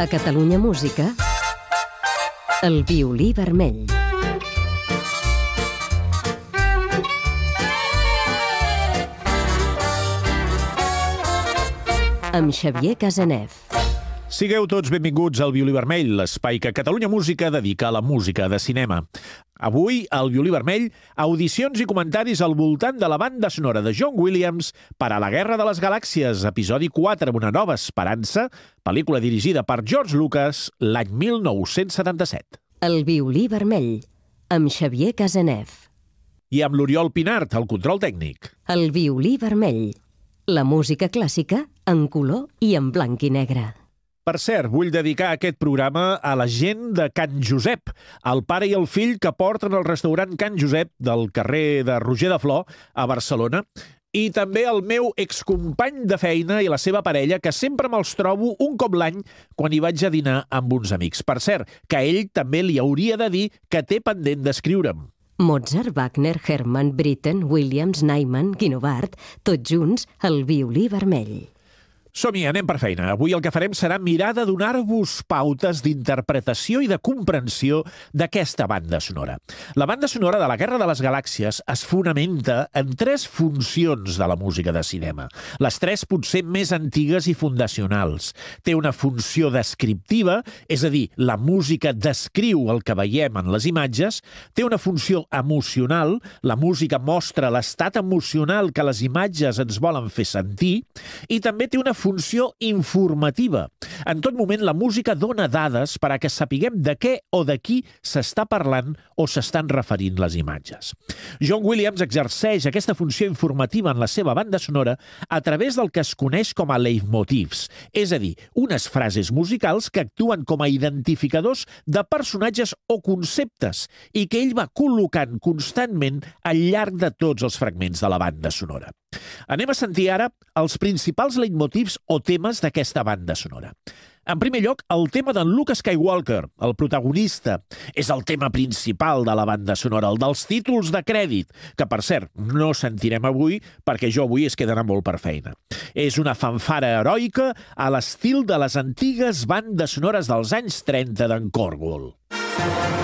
A Catalunya Música, el violí vermell. Amb Xavier Casanev. Sigueu tots benvinguts al Violí Vermell, l'espai que Catalunya Música dedica a la música de cinema. Avui, al Violí Vermell, audicions i comentaris al voltant de la banda sonora de John Williams per a La Guerra de les Galàxies, episodi 4, Una nova esperança, pel·lícula dirigida per George Lucas l'any 1977. El violí vermell, amb Xavier Casanev. I amb l'Oriol Pinart, al control tècnic. El violí vermell, la música clàssica en color i en blanc i negre. Per cert, vull dedicar aquest programa a la gent de Can Josep, el pare i el fill que porten el restaurant Can Josep del carrer de Roger de Flor a Barcelona, i també el meu excompany de feina i la seva parella, que sempre me'ls trobo un cop l'any quan hi vaig a dinar amb uns amics. Per cert, que a ell també li hauria de dir que té pendent d'escriure'm. Mozart, Wagner, Hermann, Britten, Williams, Nyman, Guinovart, tots junts al violí vermell. Som-hi, anem per feina. Avui el que farem serà mirar de donar-vos pautes d'interpretació i de comprensió d'aquesta banda sonora. La banda sonora de La Guerra de les Galàxies es fonamenta en 3 funcions de la música de cinema. Les 3 potser més antigues i fundacionals. Té una funció descriptiva, és a dir, la música descriu el que veiem en les imatges. Té una funció emocional, la música mostra l'estat emocional que les imatges ens volen fer sentir, i també té una funció informativa. En tot moment, la música dona dades per a que sapiguem de què o de qui s'està parlant o s'estan referint les imatges. John Williams exerceix aquesta funció informativa en la seva banda sonora a través del que es coneix com a leitmotivs, és a dir, unes frases musicals que actuen com a identificadors de personatges o conceptes i que ell va col·locant constantment al llarg de tots els fragments de la banda sonora. Anem a sentir ara els principals leitmotivs o temes d'aquesta banda sonora. En primer lloc, el tema d'en Luke Skywalker, el protagonista. És el tema principal de la banda sonora, el dels títols de crèdit, que, per cert, no sentirem avui perquè jo avui es quedarà molt per feina. És una fanfara heroica a l'estil de les antigues bandes sonores dels anys 30 d'en Cornwell.